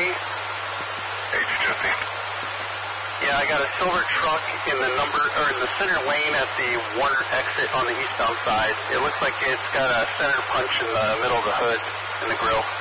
Age 15. Yeah, I got a silver truck in the center lane at the Warner exit on the eastbound side. It looks like it's got a center punch in the middle of the hood in the grill.